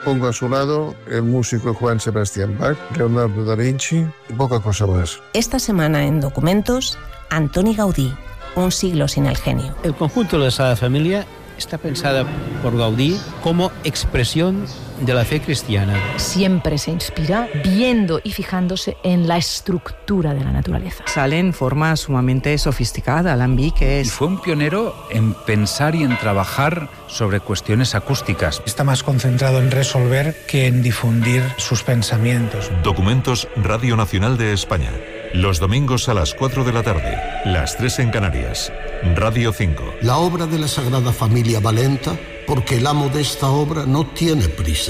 pongo a su lado el músico Juan Sebastián Bach, Leonardo da Vinci y poca cosa más. Esta semana en Documentos, Antoni Gaudí, un siglo sin el genio. El conjunto de la Sagrada Familia está pensada por Gaudí como expresión de la fe cristiana. Siempre se inspira viendo y fijándose en la estructura de la naturaleza. Sale en forma sumamente sofisticada, alambiques. Y fue un pionero en pensar y en trabajar sobre cuestiones acústicas. Está más concentrado en resolver que en difundir sus pensamientos. Documentos Radio Nacional de España. Los domingos a las 4 de la tarde, las 3 en Canarias. Radio 5. La obra de la Sagrada Familia va lenta porque el amo de esta obra no tiene prisa.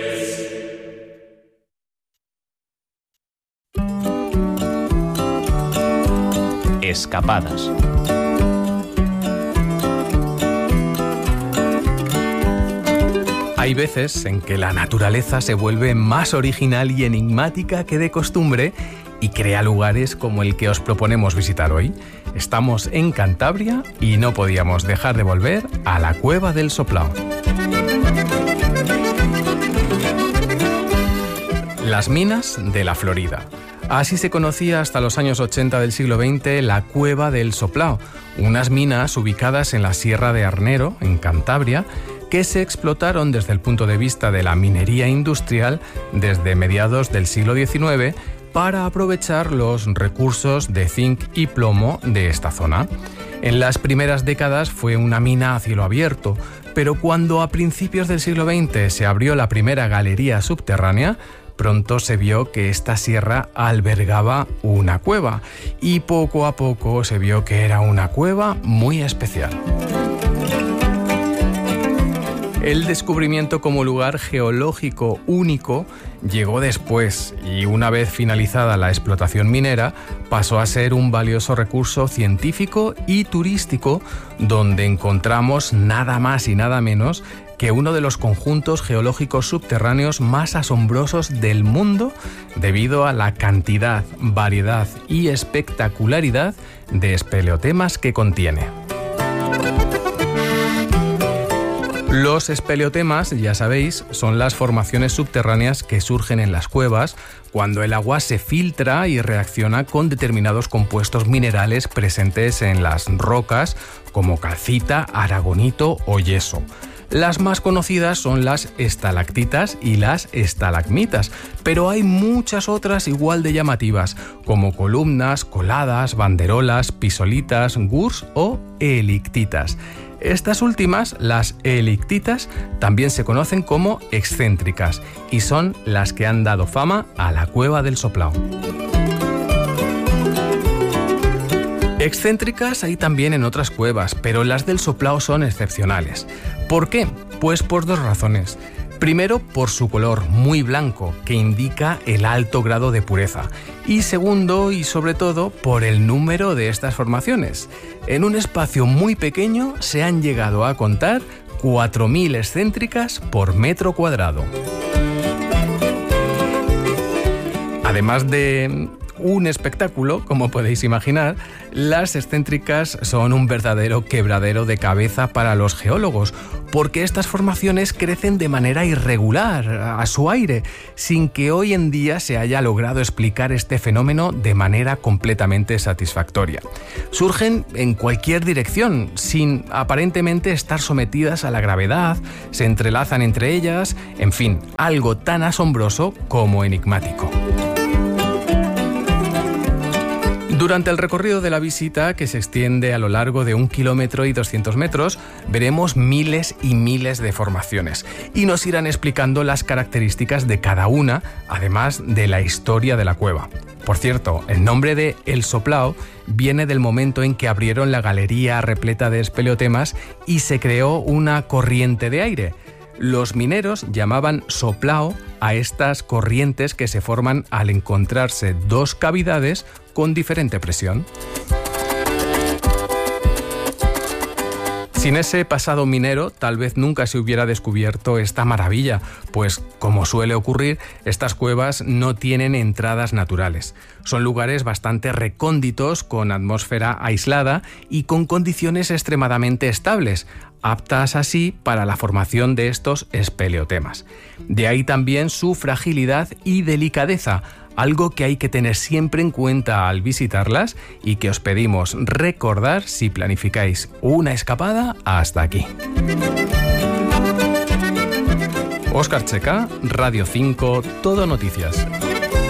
Escapadas. Hay veces en que la naturaleza se vuelve más original y enigmática que de costumbre y crea lugares como el que os proponemos visitar hoy. Estamos en Cantabria y no podíamos dejar de volver a la Cueva del Soplao. Las minas de la Florida. Así se conocía hasta los años 80 del siglo XX la Cueva del Soplao, unas minas ubicadas en la Sierra de Arnero, en Cantabria, que se explotaron desde el punto de vista de la minería industrial desde mediados del siglo XIX para aprovechar los recursos de zinc y plomo de esta zona. En las primeras décadas fue una mina a cielo abierto, pero cuando a principios del siglo XX se abrió la primera galería subterránea, pronto se vio que esta sierra albergaba una cueva y poco a poco se vio que era una cueva muy especial. El descubrimiento como lugar geológico único llegó después y una vez finalizada la explotación minera pasó a ser un valioso recurso científico y turístico donde encontramos nada más y nada menos que uno de los conjuntos geológicos subterráneos más asombrosos del mundo debido a la cantidad, variedad y espectacularidad de espeleotemas que contiene. Los espeleotemas, ya sabéis, son las formaciones subterráneas que surgen en las cuevas cuando el agua se filtra y reacciona con determinados compuestos minerales presentes en las rocas como calcita, aragonito o yeso. Las más conocidas son las estalactitas y las estalagmitas, pero hay muchas otras igual de llamativas, como columnas, coladas, banderolas, pisolitas, gurs o elictitas. Estas últimas, las elictitas, también se conocen como excéntricas y son las que han dado fama a la Cueva del Soplao. Excéntricas hay también en otras cuevas, pero las del Soplao son excepcionales. ¿Por qué? Pues por dos razones. Primero, por su color muy blanco, que indica el alto grado de pureza. Y segundo, y sobre todo, por el número de estas formaciones. En un espacio muy pequeño se han llegado a contar 4.000 excéntricas por metro cuadrado. Además de un espectáculo, como podéis imaginar, las excéntricas son un verdadero quebradero de cabeza para los geólogos, porque estas formaciones crecen de manera irregular, a su aire, sin que hoy en día se haya logrado explicar este fenómeno de manera completamente satisfactoria. Surgen en cualquier dirección, sin aparentemente estar sometidas a la gravedad, se entrelazan entre ellas, en fin, algo tan asombroso como enigmático. Durante el recorrido de la visita, que se extiende a lo largo de 1 kilómetro y 200 metros, veremos miles y miles de formaciones y nos irán explicando las características de cada una, además de la historia de la cueva. Por cierto, el nombre de El Soplao viene del momento en que abrieron la galería repleta de espeleotemas y se creó una corriente de aire. Los mineros llamaban soplao a estas corrientes que se forman al encontrarse dos cavidades con diferente presión. Sin ese pasado minero, tal vez nunca se hubiera descubierto esta maravilla, pues, como suele ocurrir, estas cuevas no tienen entradas naturales. Son lugares bastante recónditos, con atmósfera aislada y con condiciones extremadamente estables, aptas así para la formación de estos espeleotemas. De ahí también su fragilidad y delicadeza, algo que hay que tener siempre en cuenta al visitarlas y que os pedimos recordar si planificáis una escapada hasta aquí. Óscar Checa, Radio 5, Todo Noticias.